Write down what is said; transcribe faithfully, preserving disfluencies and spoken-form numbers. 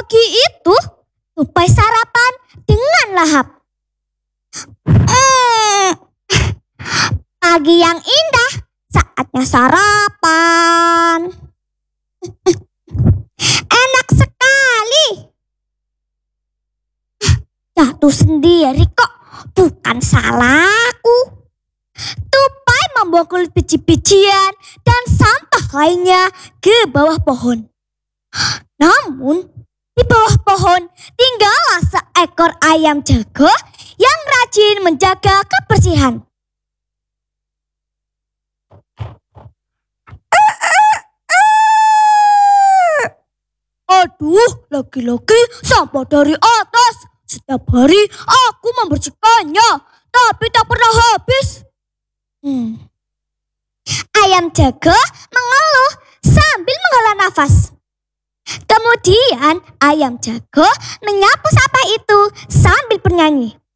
pagi itu tupai sarapan dengan lahap. Hmm, pagi yang indah, saatnya sarapan. Enak sekali. Jatuh sendiri kok, bukan salahku. Tupai membawa kulit biji-bijian dan sampah lainnya ke bawah pohon. Namun di bawah pohon tinggallah seekor ayam jago yang rajin menjaga kebersihan. Aduh, lagi-lagi sampah dari atas. Setiap hari aku membersihkannya, tapi tak pernah habis. Hmm. Ayam jago mengeluh sambil menghela nafas. Kemudian ayam jago menyapu sampah itu sambil bernyanyi.